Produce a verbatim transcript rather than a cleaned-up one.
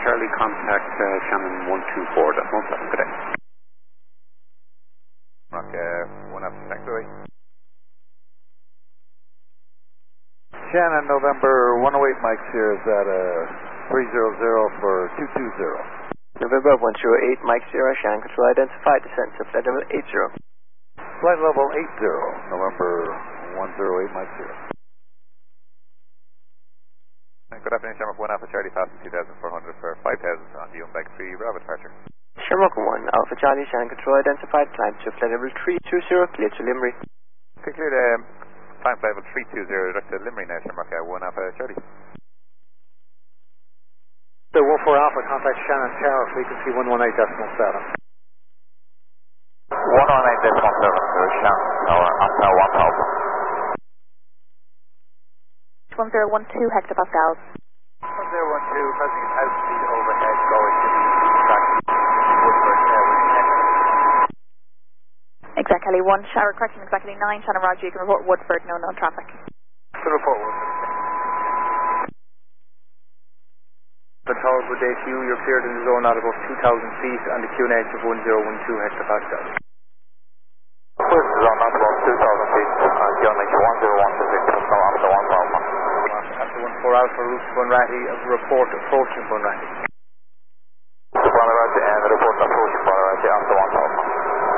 Charlie, contact uh, Shannon one two four, that's one seven, good day. Rock, uh, one up, taxiway. Shannon, November one oh eight, Mike here, is at uh, three hundred for two two zero. November one zero eight, Mike Sierra, Shannon Control identified, descent to flight level eight zero. Flight level eight zero, November one oh eight, Mike Sierra. Good afternoon, Shamrock one Alpha Charlie, passing two thousand four hundred for five thousand on the Umbag three, Bravo departure. Shamrock one, Alpha Charlie, Shannon Control identified, climb to flight level three two zero, clear to Limerick. Clear to um, climb flight level three two zero, direct to Limerick now, Shamrock uh, one Alpha Charlie. The one four Alpha, contact Shannon Tower, frequency one one eight decimal seven. one one eight decimal seven, Shannon Tower, Alpha one Alpha. one zero one two hectopascals. one zero one two, pressing outspeed overhead, going to the track Woodford Airways. Exactly one, shower correction, exactly nine, Shannon Roger, you can report Woodford, no known traffic. To report Woodford. The tower, good day to you, you're cleared in the zone at about two thousand feet and the Q N H of one zero one two hectopascals. This is on not about two thousand feet, and Q N H one zero one two six, so after one Alpha. After one four Alpha, route to Bunratty, report approaching Bunratty.